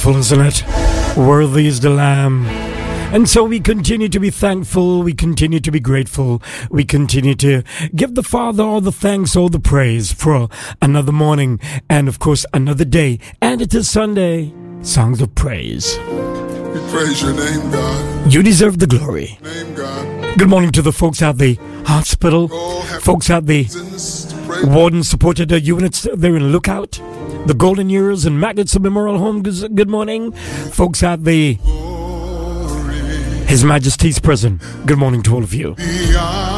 Wonderful, isn't it? Worthy is the Lamb. And so we continue to be thankful, we continue to be grateful, we continue to give the Father all the thanks, all the praise for another morning and, of course, another day. And it is Sunday, Songs of Praise. We praise your name, God. You deserve the glory. Name, God. Good morning to the folks at the hospital, folks at the Warden supported units there in Lookout, the Golden Years and Maggots Memorial Home. Good morning, folks at the His Majesty's Prison. Good morning to all of you. Beyond